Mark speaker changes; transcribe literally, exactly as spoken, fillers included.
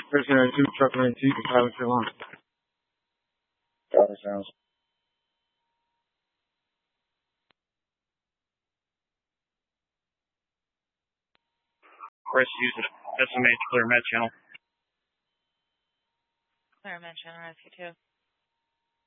Speaker 1: Person at two, truck lane two, Tyler Carolina.
Speaker 2: Tyler sounds.
Speaker 3: Chris, use it. S M H clear med channel.
Speaker 4: Clear med channel rescue two.